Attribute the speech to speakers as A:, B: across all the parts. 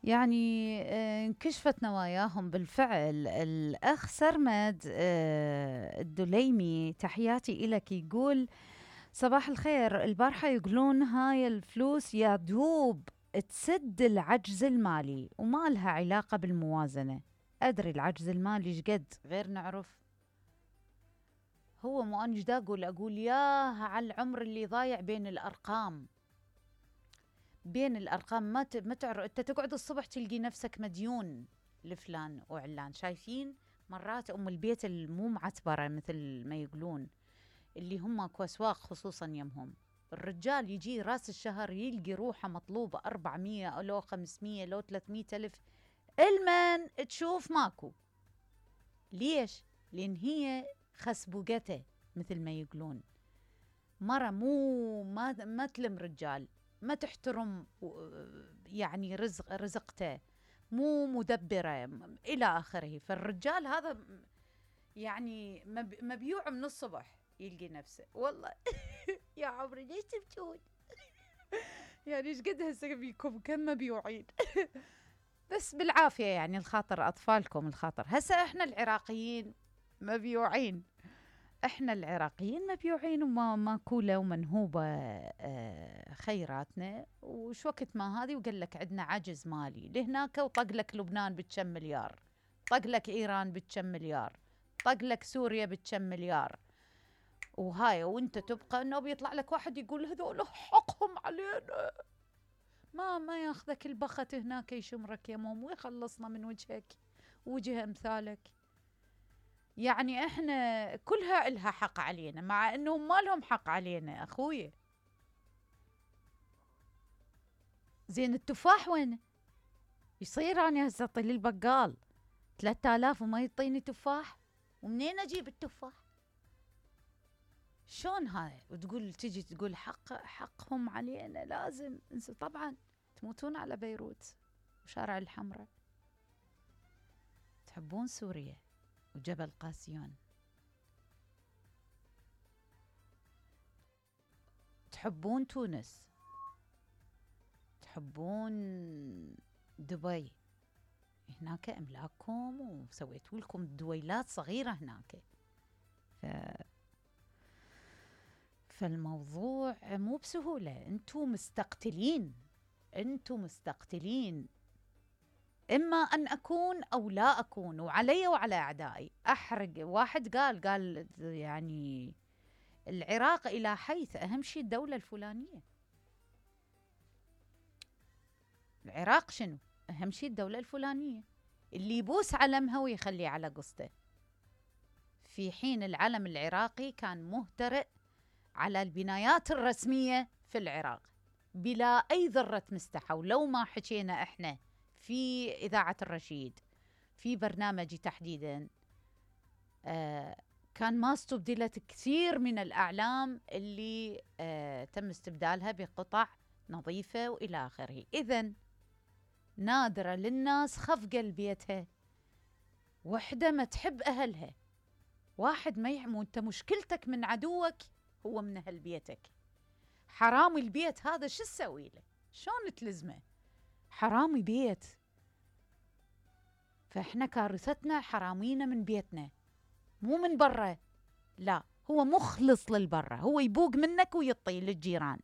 A: يعني انكشفت نواياهم بالفعل. الأخ سرمد الدليمي، تحياتي إلك، يقول: صباح الخير. البارحة يقولون هاي الفلوس يا دوب تسد العجز المالي وما لها علاقة بالموازنة. أدري العجز المالي شقد غير نعرف. هو مو أنا إيش دا أقول ياه على العمر اللي ضايع بين الأرقام. بين الأرقام ما تعرف. أنت تقعد الصبح تلقي نفسك مديون لفلان وعلان. شايفين مرات أم البيت المو معتبرة مثل ما يقولون، اللي هم كوسواق خصوصا يمهم. الرجال يجي راس الشهر يلقي روحه مطلوبة 400 أو لو 500 لو 300 ألف. المن تشوف ماكو. ليش؟ لأن هي خسبوقته مثل ما يقولون. مرة مو ما تلم رجال، ما تحترم يعني رزقته، مو مدبرة إلى آخره. فالرجال هذا يعني مبيوع من الصبح يلقي نفسه والله. يا عمري ليش تبكون؟ يعني ايش قد هسه بيكم كم مبيوعين. بس بالعافية يعني، الخاطر أطفالكم الخاطر. هسه احنا العراقيين مبيوعين. احنا العراقيين مبيوعين وما ماكولة ومنهوبة خيراتنا. وش وقت ما هذه وقال لك عندنا عجز مالي لهناك، وطق لك لبنان بكم مليار، طق لك إيران بكم مليار، طق لك سوريا بكم مليار. وهاي وانت تبقى انه بيطلع لك واحد يقول هذول حقهم علينا. ما ياخذك البخت هناك يشمرك يا موم ويخلصنا من وجهك وجه امثالك. يعني احنا كلها إلها حق علينا، مع انهم ما لهم حق علينا اخوي. زين التفاح وين يصير؟ انا هسه اطي لي البقال 3000 وما يعطيني تفاح، ومنين اجيب التفاح؟ شلون هاي؟ وتقول تجي تقول حقهم علينا لازم. طبعا تموتون على بيروت وشارع الحمراء. تحبون سوريا وجبل قاسيون، تحبون تونس، تحبون دبي. هناك املاككم وسويتوا لكم دويلات صغيره هناك. ف... فالموضوع مو بسهوله. انتم مستقتلين، انتم مستقتلين. اما ان اكون او لا اكون، وعلي وعلى اعدائي احرق. واحد قال يعني العراق الى حيث اهم شيء الدوله الفلانيه. العراق شنو اهم شيء؟ الدوله الفلانيه اللي يبوس علمها ويخليه على قصته. في حين العلم العراقي كان مهترئ على البنايات الرسميه في العراق بلا اي ذره مستحى. ولو ما حكينا احنا في اذاعه الرشيد في برنامجي تحديدا، كان ما استبدلت كثير من الأعلام اللي تم استبدالها بقطع نظيفة وإلى آخره. إذن نادرة للناس خف قلبيتها، وحدة ما تحب أهلها، واحد ما يعمو. أنت مشكلتك من عدوك هو من أهل بيتك. حرامي البيت هذا شو تسوي له؟ شلون تلزمه؟ حرامي بيت. فإحنا كارثتنا حرامينا من بيتنا مو من برا. لا، هو مخلص للبرة، هو يبوق منك ويطي للجيران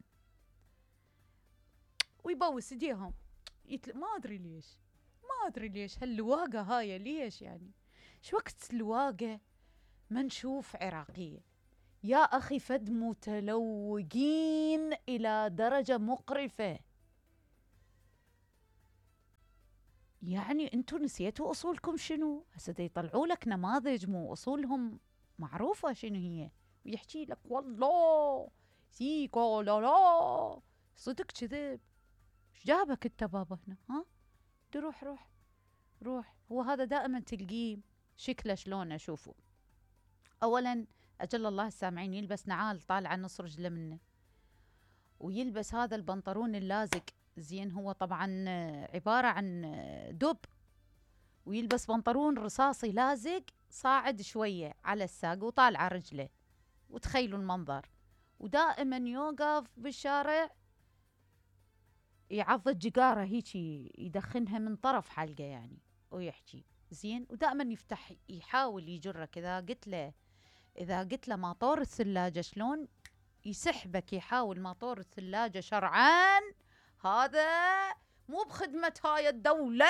A: ويبوس ايديهم. ما ادري ليش، ما ادري ليش هاللواقة هاي. ليش يعني؟ شو وقت اللواقة ما نشوف عراقية يا اخي؟ فد متلوقين الى درجة مقرفة. يعني انتو نسيتوا اصولكم شنو؟ هسه يطلعوا لك نماذج مو اصولهم معروفة شنو هي، ويحكي لك والله سيكو لا لا صدق كذب. ايش جابك انت بابا هنا؟ ها روح روح روح. هو هذا دائما تلقيه شكله شلون اشوفه. اولا اجل الله السامعين، يلبس نعال طالعه نص رجله منه، ويلبس هذا البنطلون اللازق. زين هو طبعا عباره عن دب، ويلبس بنطلون رصاصي لازق صاعد شويه على الساق وطالعه رجله. وتخيلوا المنظر. ودائما يوقف بالشارع يعض الجقارة هيجي يدخنها من طرف حلقه يعني ويحكي زين. ودائما يفتح يحاول يجره كذا. إذا قلت له ماطور الثلاجة شلون يسحبك، يحاول ماطور الثلاجة شرعان هذا مو بخدمة هاي الدولة.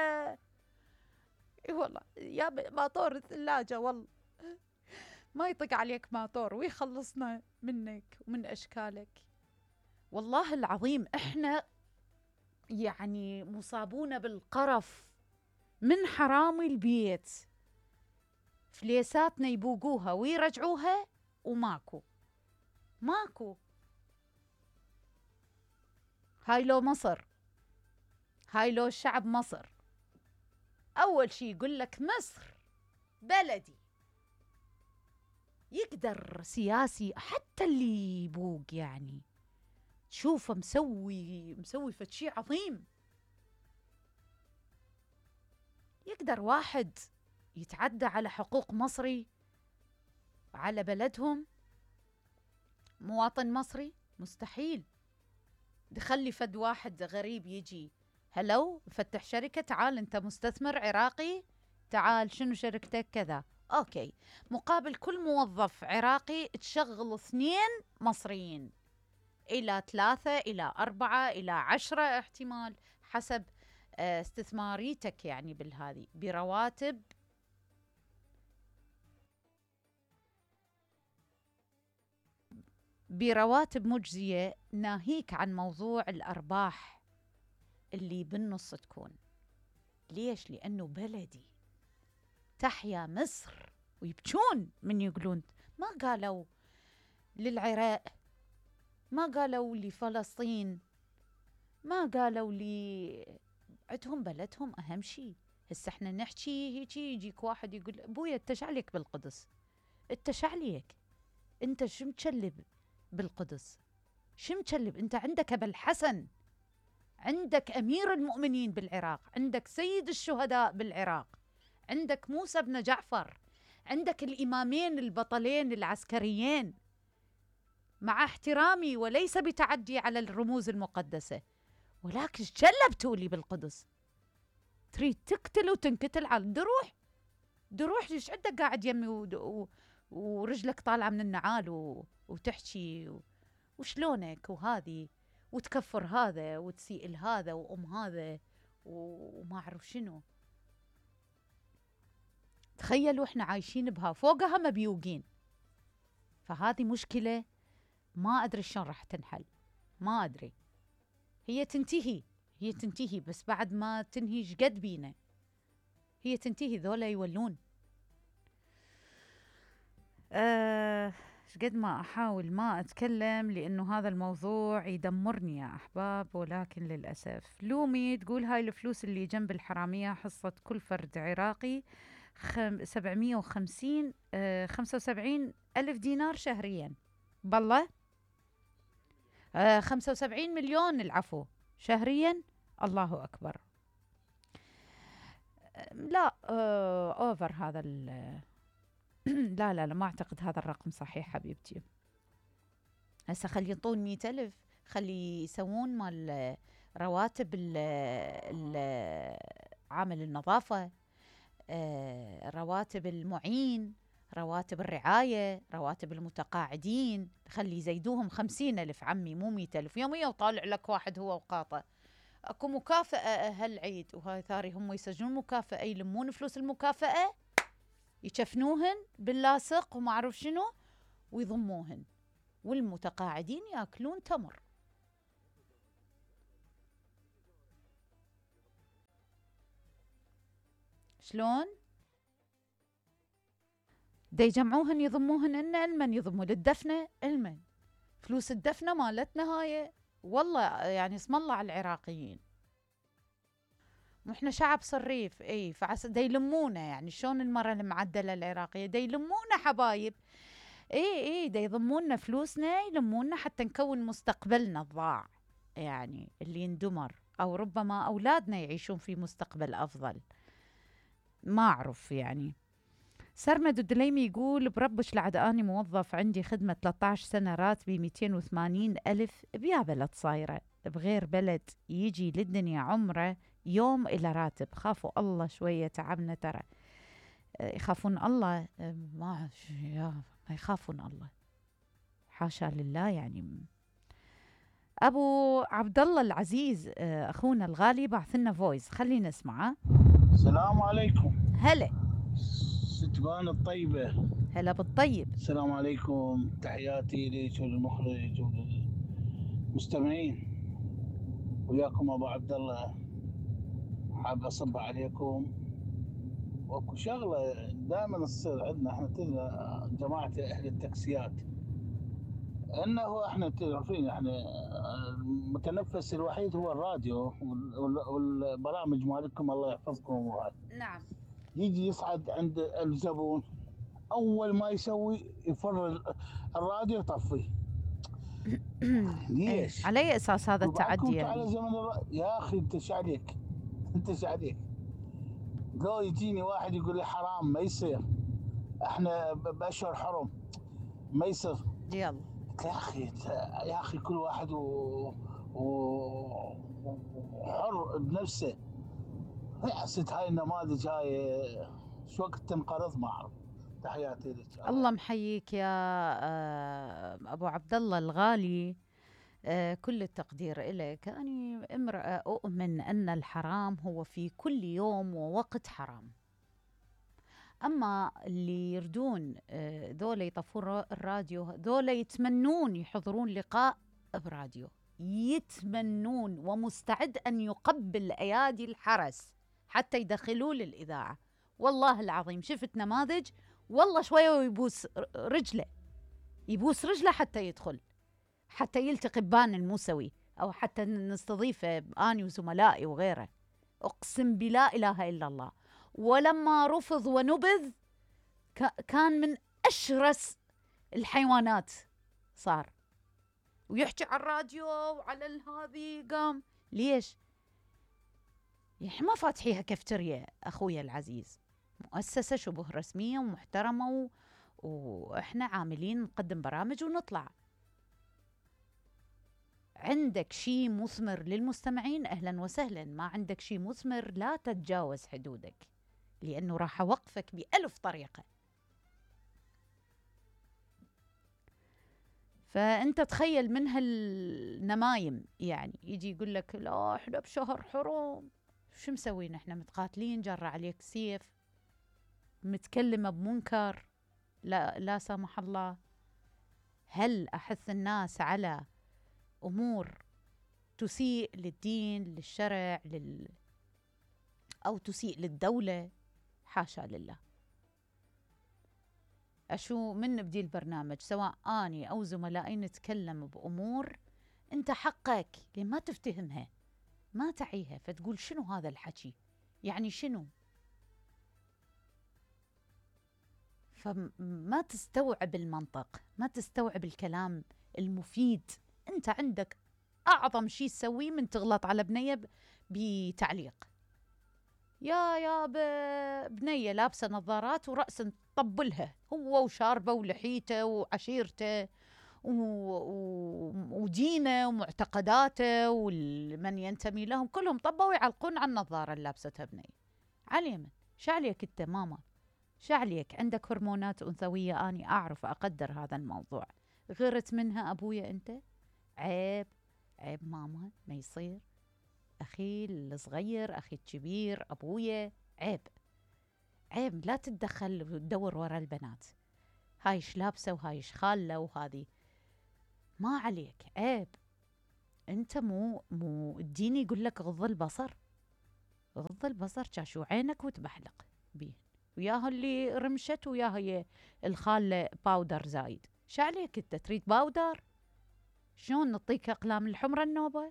A: اي والله يا ماطور الثلاجة والله ما يطق عليك ماطور ويخلصنا منك ومن أشكالك. والله العظيم احنا يعني مصابون بالقرف من حرامي البيت. فليساتنا يبوقوها ويرجعوها ماكو. هاي لو مصر، هاي لو شعب مصر، أول شي يقول لك مصر بلدي. يقدر سياسي حتى اللي يبوق يعني تشوفه مسوي فد شي عظيم. يقدر واحد يتعدى على حقوق مصري على بلدهم، مواطن مصري؟ مستحيل. دخلي فد واحد غريب يجي هلو فتح شركة، تعال انت مستثمر عراقي، تعال شنو شركتك كذا، اوكي. مقابل كل موظف عراقي تشغل 2 مصريين، إلى 3 إلى 4 إلى 10 احتمال حسب استثماريتك يعني بالهذه، برواتب مجزية. ناهيك عن موضوع الأرباح اللي بالنص تكون. ليش؟ لأنه بلدي، تحيا مصر. ويبكون من يقولون ما قالوا للعراق، ما قالوا لفلسطين، ما قالوا لي عندهم بلدهم أهم شيء. هسه احنا نحكي هيجي يجيك واحد يقول ابويا انت شعليك بالقدس، انت شعليك، انت شو متشلب بالقدس، شو متشلب؟ انت عندك ابا الحسن، عندك امير المؤمنين بالعراق، عندك سيد الشهداء بالعراق، عندك موسى بن جعفر، عندك الامامين البطلين العسكريين. مع احترامي وليس بتعدي على الرموز المقدسة، ولكن شلبتوا لي بالقدس. تريد تقتل وتنقتل على دروح ايش عندك قاعد يمي ورجلك طالعه من النعال وتحكي وشلونك وهذه وتكفر هذا وتسيء هذا هذا وما اعرف شنو. تخيلوا احنا عايشين بها، فوقها مبيوقين. فهذه مشكلة ما ادري شلون راح تنحل، ما ادري. هي تنتهي بس بعد ما تنهي شقد بينا، هي تنتهي ذولا يولون. شقد ما أحاول ما أتكلم لأنه هذا الموضوع يدمرني يا أحباب، ولكن للأسف. لومي تقول هاي الفلوس اللي جنب الحرامية حصة كل فرد عراقي 750 75 ألف دينار شهريا. بالله 75 مليون العفو شهريا. الله أكبر. لا أوفر هذا لا لا لا ما أعتقد هذا الرقم صحيح حبيبتي. هسه خلي ينطون 100,000، خلي يسوون مال رواتب عامل النظافة، رواتب المعين، رواتب الرعاية، رواتب المتقاعدين، خلي يزيدوهم 50,000 عمي مو 100,000 يومية. وطالع لك واحد هو وقاطع اكو مكافأة هالعيد وهاي ثاري، هم يسجلون مكافأة، يلمون فلوس المكافأة يشفنوهن باللاصق وما اعرف شنو ويضموهن، والمتقاعدين ياكلون تمر. شلون؟ دا يجمعوهن يضموهن إن المن يضموا للدفنة، المن فلوس الدفنة مالتنا هاي. والله يعني اسم الله على العراقيين، واحنا شعب صريف. اي فعس دا يلمونا، يعني شلون المرة المعدلة العراقية دا يلمونا حبايب. اي دا يضمونا فلوسنا، يلمونا حتى نكون مستقبلنا الضاع يعني اللي يندمر، او ربما اولادنا يعيشون في مستقبل افضل، ما اعرف يعني. سرمد الدليمي يقول بربش لعد اني موظف عندي خدمة 13 سنة راتبي 280 ألف، بيا بلد صايرة بغير بلد يجي للدنيا عمره يوم إلى راتب. خافوا الله شوية، تعبنا ترى. يخافون الله؟ ما يخافون الله، حاشا لله. يعني ابو عبد الله العزيز، اخونا الغالي، بعث لنا فويس، خلينا نسمعه.
B: السلام عليكم.
A: هلا.
B: ستبان الطيبة.
A: هلا بالطيب.
B: السلام عليكم، تحياتي لك وللمخرج وللمستمعين. وياكم ابو عبد الله، حاب اصب عليكم. واكو شغله دائما تصير عندنا احنا جماعه اهل التاكسيات، انه احنا تعرفين احنا المتنفس الوحيد هو الراديو والبرامج مالكم، الله يحفظكم. وهاي
A: نعم.
B: يجي يصعد عند الزبون، اول ما يسوي يفر الراديو يطفيه. ليش؟
A: على أي أساس هذا التعدي
B: على
A: يعني؟
B: زمن يا اخي انت ايش عليك؟ انت ايش عليك؟ لو يجيني واحد يقول لي حرام ما يصير، احنا باشهر حرم ما يصير.
A: يلا
B: يا اخي يا اخي كل واحد وحر بنفسه. حسيت هاي النماذج هاي شو وقت تنقرض ما اعرف. تحياتي لك.
A: الله محييك يا أبو عبد الله الغالي. كل التقدير إليك. أنا امرأة أؤمن أن الحرام هو في كل يوم ووقت حرام. أما اللي يردون ذولا يطفون الراديو، ذولا يتمنون يحضرون لقاء براديو، يتمنون، ومستعد أن يقبل أيادي الحرس حتى يدخلوه للإذاعة. والله العظيم شفت نماذج، والله شوية ويبوس رجله، يبوس رجله حتى يدخل، حتى يلتقي بان الموسوي، أو حتى نستضيفه أني وزملائي وغيره. أقسم بلا إله إلا الله. ولما رفض ونبذ كان من أشرس الحيوانات صار، ويحكي على الراديو وعلى هذه. قام ليش؟ يعني ما فاتحيها كافتريا أخويا العزيز، مؤسسة شبه رسمية ومحترمة، وإحنا عاملين نقدم برامج ونطلع. عندك شيء مثمر للمستمعين أهلا وسهلا، ما عندك شيء مثمر لا تتجاوز حدودك، لأنه راح أوقفك بألف طريقة. فأنت تخيل من هالنمايم، يعني يجي يقول لك لا إحنا بشهر حرم. شو مسوين إحنا؟ متقاتلين، جرى عليك سيف، متكلمة بمنكر، لا سامح الله. هل أحث الناس على أمور تسيء للدين، للشرع، أو تسيء للدولة؟ حاشا لله. أشو من نبدي البرنامج سواء أني أو زملائي نتكلم بأمور أنت حقك لما تفتهمها، ما تعيها، فتقول شنو هذا الحكي، يعني شنو؟ فما تستوعب المنطق، ما تستوعب الكلام المفيد. أنت عندك أعظم شيء تسويه من تغلط على بنية بتعليق. يا بنية لابسة نظارات ورأس طبلها، هو وشاربه ولحيته وعشيرته ودينه ومعتقداته والمن ينتمي لهم كلهم طبوا ويعلقون على النظارة اللي لابستها بنية. عليمن شعليك انت ماما، شعليك عندك هرمونات أنثوية، أني أعرف أقدر هذا الموضوع. غيرت منها أبويا أنت؟ عيب، عيب ماما، ما يصير. أخي الصغير، أخي الكبير، أبويا، عيب، عيب. لا تتدخل وتدور ورا البنات، هايش لابسة وهايش خالة وهذه ما عليك، عيب. انت مو الدين يقول لك غض البصر، غض البصر، شاشو عينك وتبحلق بيه. وياها اللي رمشت وياها هي الخالة باودر زايد. شو عليك انت؟ تريد باودر؟ شلون نعطيك اقلام الحمرة النوبة؟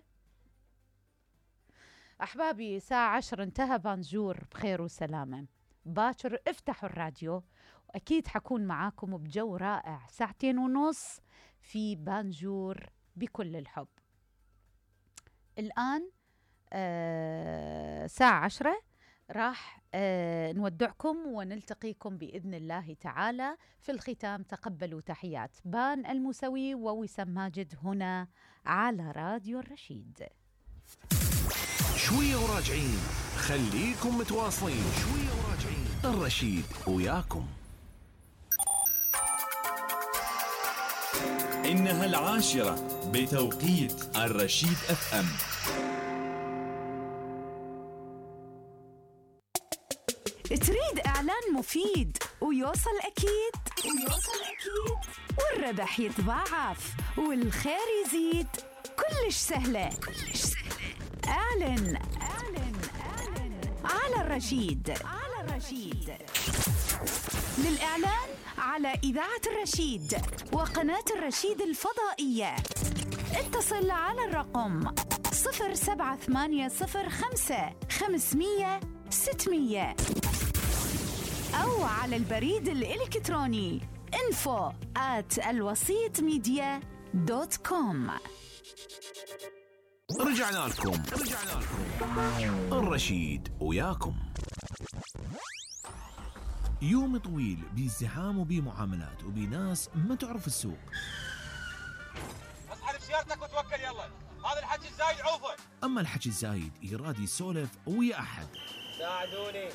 A: أحبابي ساعة 10 انتهى بانجور بخير وسلامة. باكر افتحوا الراديو، وأكيد حكون معاكم بجو رائع 2.5 ساعة في بانجور بكل الحب. الآن ساعة 10 راح نودعكم ونلتقيكم بإذن الله تعالى. في الختام تقبلوا تحيات بان الموسوي ووسام ماجد هنا على راديو الرشيد.
C: شوية وراجعين، خليكم متواصلين. شوية وراجعين، الرشيد وياكم.
D: إنها 10 بتوقيت الرشيد FM.
E: تريد إعلان مفيد ويوصل أكيد والربح يتضاعف والخير يزيد، كلش سهلة. اعلن على الرشيد. للإعلان على إذاعة الرشيد وقناة الرشيد الفضائية اتصل على الرقم 07805 أو على البريد الإلكتروني info@alwasitmedia.com.
C: رجعنا لكم. الرشيد وياكم. يوم طويل بازدحام وبمعاملات وبناس ما تعرف السوق.
F: اصحى بسيارتك وتوكل يلا، هذا الحكي الزايد عوفه.
C: اما الحكي الزايد يراد يسولف ويا احد.
F: ساعدوني.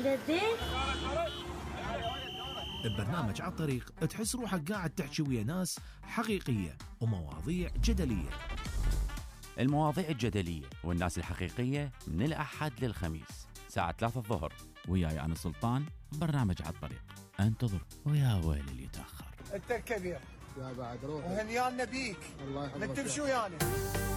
C: ببرنامج على الطريق تحس روحك قاعد تحكي ويا ناس حقيقية ومواضيع جدلية.
G: المواضيع الجدلية والناس الحقيقية من الأحد للخميس الساعة 3 الظهر، وياي أنا سلطان. برنامج على الطريق، انتظر ويا ويل اللي يتأخر.
F: انت الكبير
H: يا بعد روح
F: وهنيانا بيك.
H: الله يحفظك.
F: انت بشو يعني؟